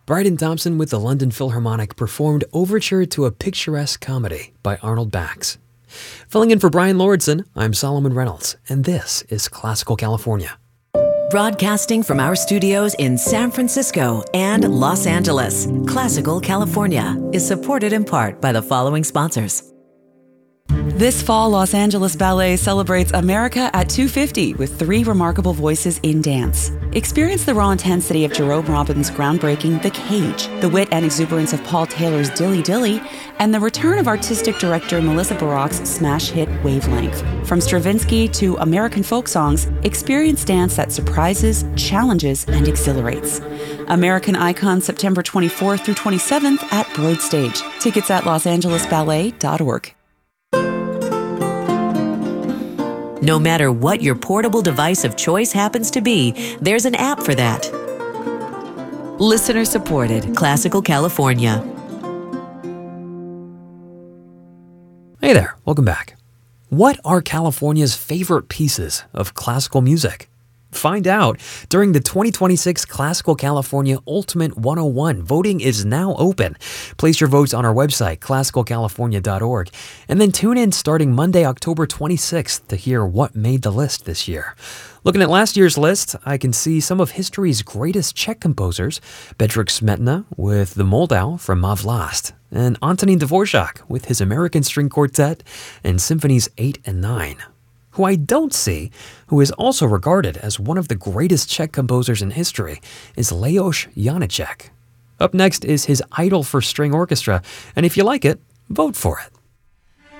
Bryden Thompson with the London Philharmonic performed Overture to a Picturesque Comedy by Arnold Bax. Filling in for Brian Lordson, I'm Solomon Reynolds, and this is Classical California. Broadcasting from our studios in San Francisco and Los Angeles, Classical California is supported in part by the following sponsors. This fall, Los Angeles Ballet celebrates America at 250 with 3 remarkable voices in dance. Experience the raw intensity of Jerome Robbins' groundbreaking The Cage, the wit and exuberance of Paul Taylor's Dilly Dilly, and the return of artistic director Melissa Baroque's smash hit Wavelength. From Stravinsky to American folk songs, experience dance that surprises, challenges, and exhilarates. American Icon, September 24th through 27th at Broad Stage. Tickets at losangelesballet.org. No matter what your portable device of choice happens to be, there's an app for that. Listener supported, Classical California. Hey there, welcome back. What are California's favorite pieces of classical music? Find out during the 2026 Classical California Ultimate 101. Voting is now open. Place your votes on our website, classicalcalifornia.org, and then tune in starting Monday, October 26th to hear what made the list this year. Looking at last year's list, I can see some of history's greatest Czech composers, Bedřich Smetana with the Moldau from Má Vlast, and Antonín Dvořák with his American String Quartet and Symphonies 8 and 9. Who I don't see, who is also regarded as one of the greatest Czech composers in history, is Leoš Janáček. Up next is his Idol for String Orchestra, and if you like it, vote for it.